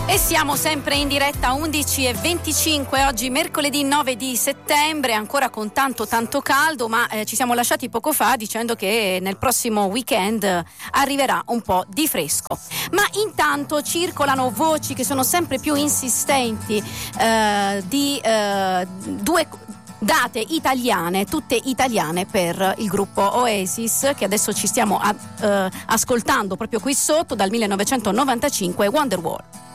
E siamo sempre in diretta 11:25, oggi mercoledì 9 di settembre, ancora con tanto caldo, ma ci siamo lasciati poco fa dicendo che nel prossimo weekend arriverà un po' di fresco. Ma intanto circolano voci che sono sempre più insistenti di due date italiane, tutte italiane per il gruppo Oasis, che adesso ci stiamo ascoltando proprio qui sotto, dal 1995, Wonderwall.